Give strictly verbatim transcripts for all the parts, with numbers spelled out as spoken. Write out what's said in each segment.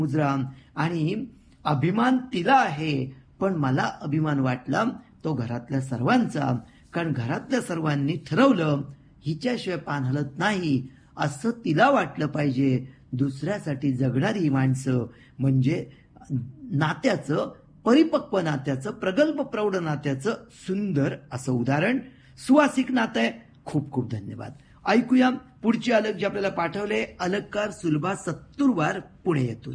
मुजरा आणि अभिमान तिला आहे, पण मला अभिमान वाटला तो घरातल्या सर्वांचा, कारण घरातल्या सर्वांनी ठरवलं हिच्याशिवाय पान हलत नाही असं तिला वाटलं पाहिजे. दुसऱ्यासाठी जगणारी ही माणसं म्हणजे नात्याचं, परिपक्व नात्याचं, प्रगल्भ प्रौढ नात्याचं सुंदर असं उदाहरण सुवासिक नातं आहे. खूप खूप धन्यवाद. ऐकूया पुढची अलग जे आपल्याला पाठवले. अलगकार सुलभा सत्तुरवार पुणे येथून.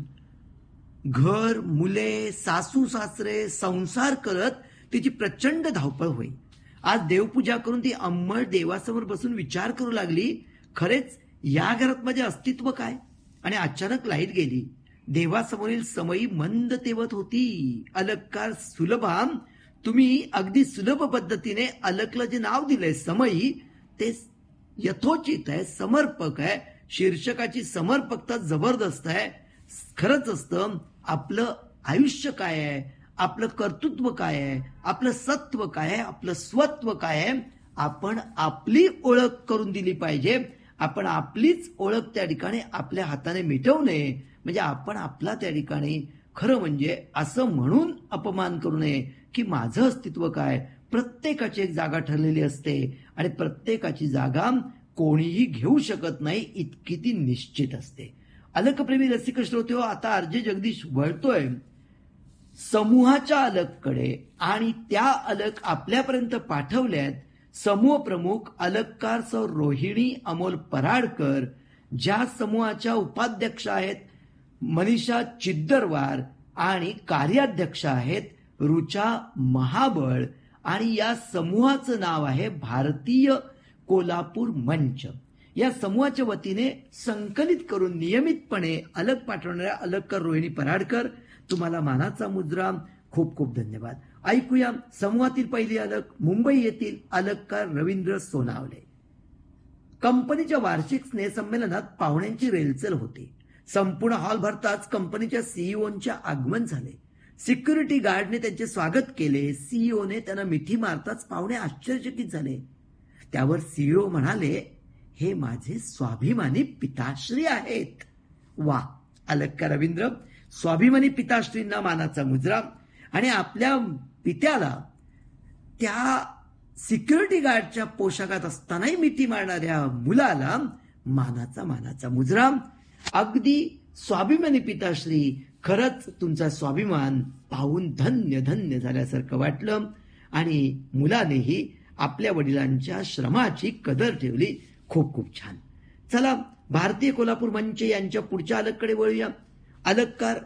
घर, मुले, सासू सासरे, संसार करत तिची प्रचंड धावपळ होई. आज देवपूजा करून ती अंमळ देवासमोर बसून विचार करू लागली, खरेच या घरात माझे अस्तित्व काय? आणि अचानक लाईट गेली. देवासमोरील समयी मंद तेवत होती. अलगकार सुलभा, तुम्ही अगदी सुलभ पद्धतीने अलकला जे नाव दिलंय समयी ते यथोचित आहे, समर्पक आहे. शीर्षकाची समर्पकता जबरदस्त आहे. खरंच असतं आपलं आयुष्य काय आहे, आपलं कर्तृत्व काय आहे, आपलं सत्व काय आहे, आपलं स्वत्व काय आहे, आपण आपली ओळख करून दिली पाहिजे. आपण आपलीच ओळख त्या ठिकाणी आपल्या हाताने मिटवू नये. म्हणजे आपण आपला त्या ठिकाणी खरं म्हणजे असं म्हणून अपमान करू नये की माझं अस्तित्व काय. प्रत्येकाची एक जागा ठरलेली असते आणि प्रत्येकाची जागा कोणीही घेऊ शकत नाही इतकी ती निश्चित असते. अलकप्रेमी रसिक श्रोते हो, आता आरजे जगदीश वळतोय समूहाच्या अलककडे आणि त्या अलक आपल्यापर्यंत पाठवल्यात. समूह प्रमुख अलककार सौ रोहिणी अमोल पराडकर, ज्या समूहाच्या उपाध्यक्ष आहेत मनीषा चिद्दरवार आणि कार्याध्यक्ष आहेत रुचा महाबळ, आणि या समूहाचं नाव आहे भारतीय कोल्हापूर मंच. या समूहाच्या वतीने संकलित करून नियमितपणे अलग पाठवणाऱ्या अलगकर रोहिणी पराडकर, तुम्हाला मानाचा मुजरा. खूप खूप धन्यवाद. ऐकूया समूहातील पहिली अलग मुंबई येथील अलगकार रवींद्र सोनावले. कंपनीच्या वार्षिक स्नेहसंमेलनात पाहुण्यांची रेलचल होती. संपूर्ण हॉल भरताच कंपनीच्या सीईओंचे आगमन झाले. सिक्युरिटी गार्डने त्यांचे स्वागत केले. सीईओने त्यांना मिठी मारताच पाहुणे आश्चर्यचकित झाले. त्यावर सीईओ म्हणाले, हे माझे स्वाभिमानी पिताश्री आहेत. वा, अलगकार रवींद्र, स्वाभिमानी पिताश्रींना मानाचा मुजरा. आणि आपल्या पित्याला त्या सिक्युरिटी गार्डच्या पोशाखात असतानाही मिठी मारणाऱ्या मुलाला मानाचा मानाचा मुजरा. अगदी स्वाभिमानी पिताश्री, खरंच तुमचा स्वाभिमान पाहून धन्य धन्य झाल्यासारखं वाटलं. आणि मुलानेही आपल्या वडिलांच्या श्रमाची कदर ठेवली. खूप खूप छान. चला भारतीय कोल्हापूर मंच यांच्या पुढच्या अलगकडे वळूया. अलगकार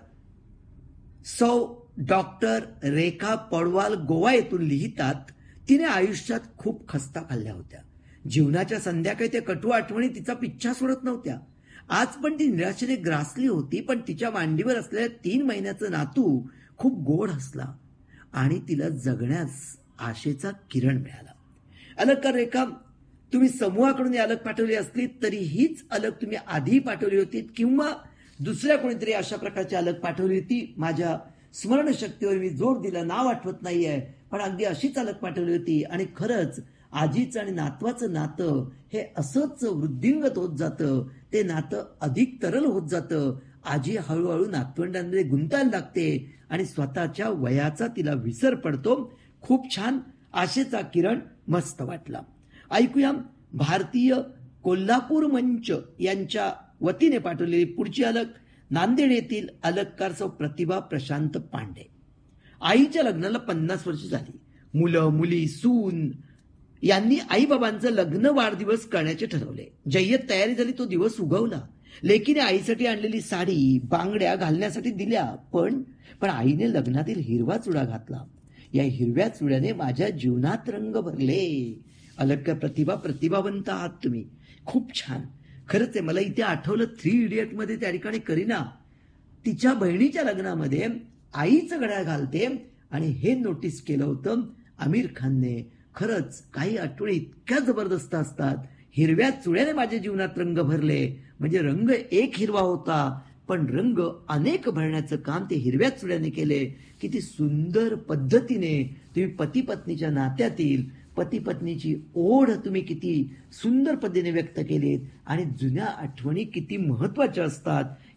सौ डॉक्टर रेखा पडवाल गोवा येथून लिहितात, तिने आयुष्यात खूप खस्ता खाल्ल्या होत्या. जीवनाच्या संध्याकाळी त्या कटू आठवणी तिचा पिच्छा सोडत नव्हत्या. आज पण ती निराशेने ग्रासली होती, पण तिच्या मांडीवर असलेल्या तीन महिन्याचं नातू खूप गोड हसला आणि तिला जगण्यास आशेचा किरण मिळाला. अलगकार रेखा, तुम्ही समूहाकडून अलग पाठवली असली तरी हीच अलग तुम्ही आधी पाठवली होती किंवा दुसऱ्या कोणीतरी अशा प्रकारची अलग पाठवली होती. माझ्या स्मरणशक्तीवर मी जोर दिला, नाव आठवत नाहीये, पण अगदी अशीच अलग पाठवली होती. आणि खरंच आजीचं आणि नातवाचं नातं हे असंच वृद्धिंगत होत जातं. ते नातं अधिक तरल होत जातं. आजी हळूहळू नातवंडांमध्ये गुंतायला लागते आणि स्वतःच्या वयाचा तिला विसर पडतो. खूप छान, आशेचा किरण, मस्त वाटला. ऐकूया भारतीय कोल्हापूर मंच यांच्या वतीने पाठवलेली पुढची अलग. नांदेड येथील अलगकार सौ प्रतिभा प्रशांत पांडे. आईच्या लग्नाला पन्नास वर्ष झाली. मुलं मुली सून यांनी आई बाबांचं लग्न वाढदिवस करण्याचे ठरवले. जय्यत तयारी झाली, तो दिवस उगवला. लेकीने आईसाठी आणलेली साडी बांगड्या घालण्यासाठी दिल्या, पण पण आईने लग्नातील हिरवा चुडा घातला. या हिरव्या चुड्याने माझ्या जीवनात रंग भरले. अलगकर प्रतिभा, प्रतिभावंत आहात तुम्ही, खूप छान. खरंच आहे, मला इथे आठवलं थ्री इडियट मध्ये त्या ठिकाणी करीना तिच्या बहिणीच्या लग्नामध्ये आईचं घड्याळ घालते आणि हे नोटीस केलं होतं आमिर खानने. खरंच काही आठवणी इतक्या जबरदस्त असतात. हिरव्या चुड्याने माझ्या जीवनात रंग भरले, म्हणजे रंग एक हिरवा होता पण रंग अनेक भरण्याचं काम ते हिरव्या चुड्याने केले. किती सुंदर पद्धतीने तुम्ही पती पत्नीच्या नात्यातील पती पत्नीची ओढ तुम्ही किती सुंदर पद्धतीने व्यक्त केलीत आणि जुन्या आठवणी किती महत्वाच्या असतात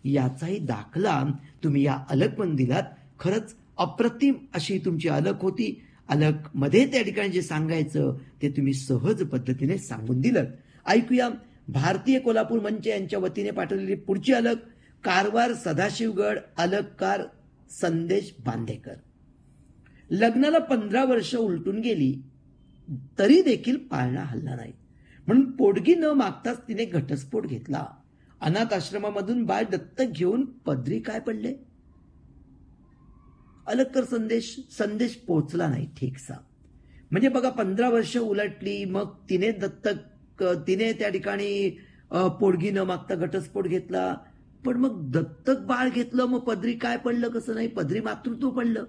याचाही दाखला तुम्ही या अलकमधून दिलात. खरंच अप्रतिम अशी तुमची अलक होती. अलक मध्ये त्या ठिकाणी जे सांगायचं ते तुम्ही सहज पद्धतीने सांगून दिलं. ऐकूया भारतीय कोल्हापूर मंच यांच्या वतीने पाठवलेली पुढची अलक. कारवार सदाशिवगड, अलककार संदेश बांदेकर. लग्नाला पंधरा वर्ष उलटून गेली तरी देखील पाळणा हल्ला नाही, म्हणून पोटगी न मागताच तिने घटस्फोट घेतला. अनाथ आश्रमामधून बाळ दत्तक घेऊन पदरी काय पडले? अलककर संदेश संदेश पोचला नाही ठीकसा. म्हणजे बघा पंधरा वर्ष उलटली, मग तिने दत्तक तिने त्या ठिकाणी पोटगी न मागता घटस्फोट घेतला, पण मग दत्तक बाळ घेतलं, मग पदरी काय पडलं? कसं नाही, पदरी मातृत्व पडलं.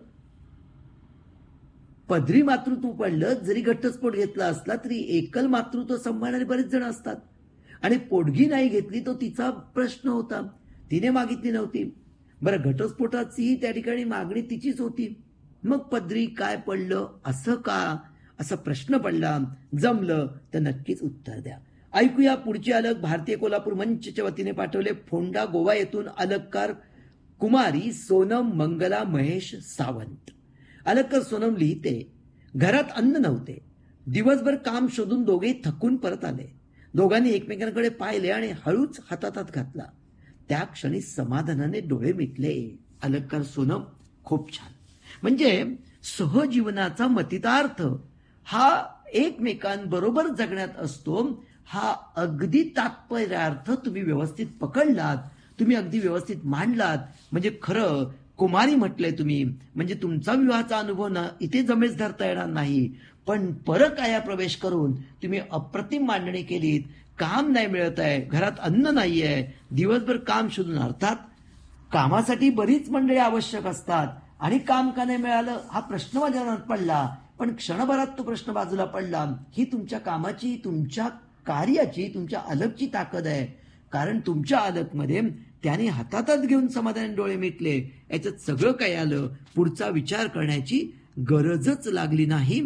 पदरी मातृत्व पडलं जरी घटस्फोट घेतला असला तरी एकल मातृत्व सांभाळणारे बरेच जण असतात. आणि पोटगी नाही घेतली तो तिचा प्रश्न होता, तिने मागितली नव्हती. बरं, घटस्फोटाची त्या ठिकाणी मागणी तिचीच होती, मग पदरी काय पडलं असं का, असा प्रश्न पडला. जमलं तर नक्कीच उत्तर द्या. ऐकूया पुढची अलक. भारतीय कोल्हापूर मंचच्या वतीने पाठवले. फोंडा गोवा येथून अलककार कुमारी सोनम मंगला महेश सावंत. अलककर सोनम लिहिते, घरात अन्न नव्हते, दिवसभर काम शोधून दोघे थकून परत आले. दोघांनी एकमेकांकडे पाहिले आणि हळूच हातात हात घातला. त्या क्षणी समाधानाने डोळे मिटले. अलककार सोनम, खूप छान. म्हणजे सहजीवनाचा मतितार्थ हा एकमेकांबरोबर जगण्यात असतो. हा अगदी तात्पर्यार्थ तुम्ही व्यवस्थित पकडलात, तुम्ही अगदी व्यवस्थित मांडलात. म्हणजे खरं कुमारी म्हटलंय तुम्ही, म्हणजे तुमचा विवाहाचा अनुभव ना इथे जमेच धरता येणार नाही, पण परकाया प्रवेश करून तुम्ही अप्रतिम मांडणी केलीत. काम नाही मिळत आहे, घरात अन्न नाहीये, दिवसभर काम शोधून, अर्थात कामासाठी बरीच मंडळी आवश्यक असतात आणि काम का नाही मिळालं हा प्रश्न माझ्या मनात पडला, पण क्षणभरात तो प्रश्न बाजूला पडला. ही तुमच्या कामाची, तुमच्या कार्याची, तुमच्या अलकची ताकद आहे. कारण तुमच्या अलकमध्ये त्याने हातात घेऊन समाधान डोळे मिटले. याच्यात सगळं काही आलं. पुढचा विचार करण्याची गरजच लागली नाही.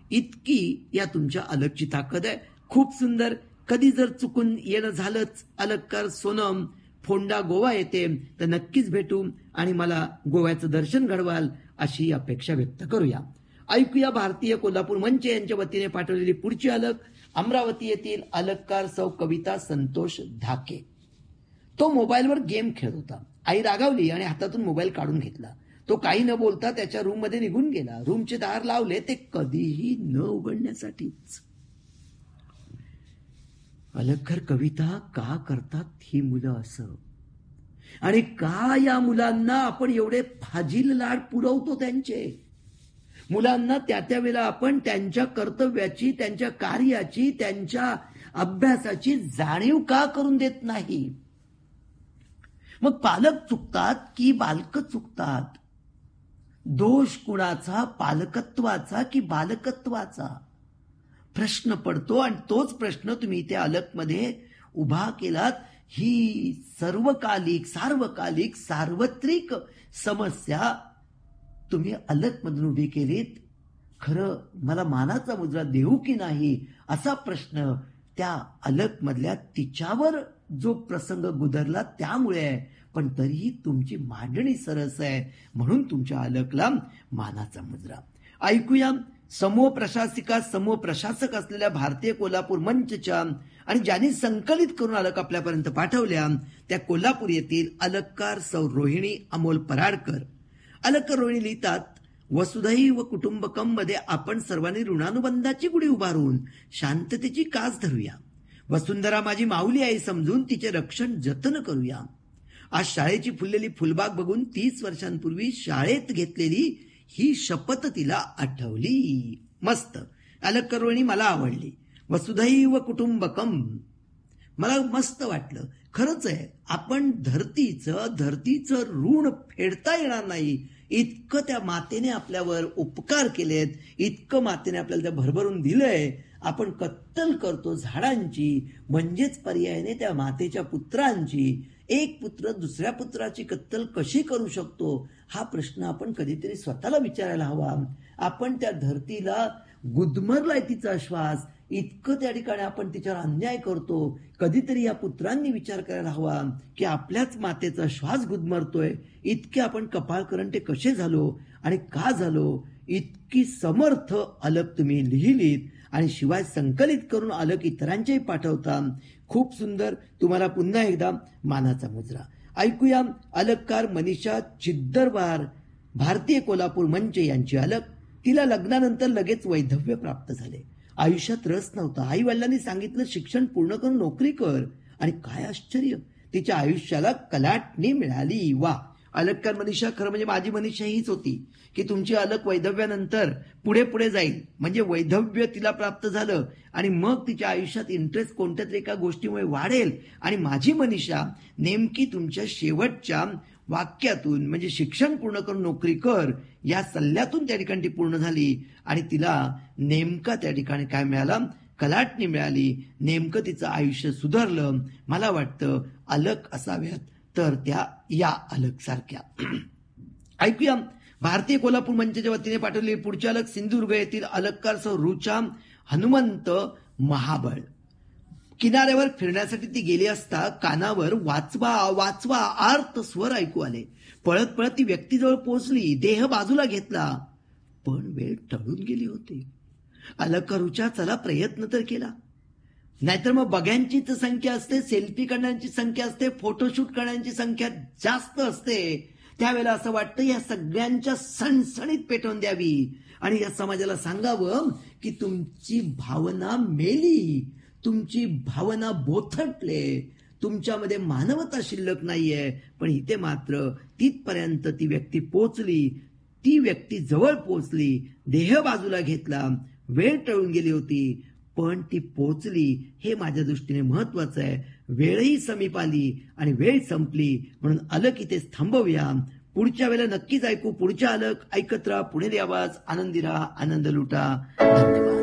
इतकी या तुमच्या अलकची ताकद आहे. खूप सुंदर. कधी जर चुकून येणं झालंच अलककार सोनम फोंडा गोवा येते तर नक्कीच भेटू आणि मला गोव्याचं दर्शन घडवाल अशी अपेक्षा व्यक्त करूया. ऐकूया भारतीय कोल्हापूर मंच यांच्या वतीने पाठवलेली पुढची अलक. अमरावती येथील अलककार सौ कविता संतोष धाके. तो मोबाईलवर गेम खेळत होता. आई रागावली आणि हातातून मोबाईल काढून घेतला. तो काही न बोलता त्याच्या रूम मध्ये निघून गेला. रूमचे दार लावले, ते कधीही न उघडण्यासाठीच. अलककर कविता, का करतात ही मुलं असं, आणि का या मुलांना आपण एवढे फाजील लाड पुरवतो त्यांचे? मुलांना त्या त्या वेळेला आपण त्यांच्या कर्तव्याची, त्यांच्या कार्याची, त्यांच्या अभ्यासाची जाणीव का करून देत नाही? मग पालक चुकतात की बालक चुकतात? दोष कुणाचा, पालकत्वाचा की बालकत्वाचा? प्रश्न पडतो आणि तोच प्रश्न तुम्ही इथे अलकमध्ये उभा केलात. ही सर्वकालिक, सार्वकालिक, सार्वत्रिक समस्या तुम्ही अलकमधून उभी केलीत. खरं मला मानाचा मुजरा देऊ की नाही असा प्रश्न त्या अलकमधल्या तिच्यावर जो प्रसंग गुदरला त्यामुळे आहे. पण तरीही तुमची मांडणी सरस आहे म्हणून तुमच्या अलकला मानाचा मुजरा. ऐकूया समूह प्रशासिका, समूह प्रशासक असलेल्या भारतीय कोल्हापूर मंचच्या आणि ज्यांनी संकलित करून अलक आपल्यापर्यंत पाठवल्या त्या कोल्हापूर येथील अलककार सौ रोहिणी अमोल पराडकर. अलककर रोहिणी लिहितात, वसुधैव कुटुंबकम मध्ये आपण सर्वांनी ऋणानुबंधाची गुढी उभारून शांततेची कास धरूया. वसुंधरा माझी माऊली आई समजून तिचे रक्षण जतन करूया. आज शाळेची फुललेली फुलबाग बघून तीस वर्षांपूर्वी शाळेत घेतलेली ही शपथ तिला आठवली. मस्त. अलककर रोहिणी मला आवडली. वसुधैव कुटुंबकम मला मस्त वाटलं. खरंच आहे, आपण धरतीचं धरतीचं ऋण फेडता येणार नाही इतकं त्या मातेने आपल्यावर उपकार केलेत, इतकं मातेने आपल्याला त्या भरभरून दिलंय. आपण कत्तल करतो झाडांची, म्हणजेच पर्यायाने त्या मातेच्या पुत्रांची. एक पुत्र दुसऱ्या पुत्राची कत्तल कशी करू शकतो हा प्रश्न आपण कधीतरी स्वतःला विचारायला हवा. आपण त्या धरतीला गुदमरलाय तिचा श्वास, इतकं त्या ठिकाणी आपण तिच्यावर अन्याय करतो. कधीतरी या पुत्रांनी विचार करायला हवा की आपल्याच मातेचा श्वास गुदमरतोय, इतके आपण कपाळकरंटे कसे झालो आणि का झालो. इतकी समर्थ अलक तुम्ही लिहिलीत आणि शिवाय संकलित करून अलक इतरांच्याही पाठवता. खूप सुंदर. तुम्हाला पुन्हा एकदा मानाचा मुजरा. ऐकूया अलककार मनीषा चिद्दरवार, भारतीय कोल्हापूर मंच यांची अलक. तिला लग्नानंतर लगेच वैधव्य प्राप्त झाले. आयुष्यात रस नव्हता. आई वडिलांनी सांगितलं शिक्षण पूर्ण करून नोकरी कर, आणि काय आश्चर्य, तिच्या आयुष्याला कलाटणी मिळाली. वा. अलककार मनीषा खरं म्हणजे माझी मनीषा हीच होती की तुमची अलक वैधव्यानंतर पुढे पुढे जाईल, म्हणजे वैधव्य तिला प्राप्त झालं आणि मग तिच्या आयुष्यात इंटरेस्ट कोणत्या तरी एका गोष्टीमुळे वाढेल. आणि माझी मनीषा नेमकी तुमच्या शेवटच्या वाक्यातून, म्हणजे शिक्षण पूर्ण करून नोकरी कर या सल्ल्यातून त्या ठिकाणी ती पूर्ण झाली आणि तिला नेमका त्या ठिकाणी काय मिळालं, कलाटणी मिळाली. नेमकं तिचं आयुष्य सुधारलं. मला वाटतं अलक असाव्यात तर त्या या अलक सारख्या. ऐकूया भारतीय कोल्हापूर मंचाच्या वतीने पाठवलेली पुढची अलक. सिंधुदुर्ग येथील अलककार सौ रुचा हनुमंत महाबळ. किनाऱ्यावर फिरण्यासाठी ती गेली असता कानावर वाचवा वाचवा आर्त स्वर ऐकू आले. पळत पळत ती व्यक्तीजवळ पोहोचली. देह बाजूला घेतला, पण वेळ टळून गेली होती. अलककार रुचा, चला प्रयत्न तर केला, नाहीतर मग बघ्यांचीच संख्या असते, सेल्फी करण्याची संख्या असते, फोटोशूट करण्याची संख्या जास्त असते. त्यावेळेला असं वाटतं या सगळ्यांच्या सणसणीत पेटवून द्यावी आणि या समाजाला सांगावं की तुमची भावना मेली, तुमची भावना बोथटले, तुमच्यामध्ये मानवता शिल्लक नाहीये. पण इथे मात्र तिथपर्यंत ती व्यक्ती पोचली. ती व्यक्ती जवळ पोचली, देह बाजूला घेतला, वेळ टळून गेली होती, पण ती पोचली. हे माझ्या दृष्टीने महत्वाचं आहे. वेळही समीप आली आणि वेळ संपली, म्हणून अलक इथेच थांबवूया. पुढच्या वेळेला नक्कीच ऐकू पुढच्या अलक. ऐकत राहा पुणेरी आवाज. आनंदी राहा, आनंद लुटा. धन्यवाद.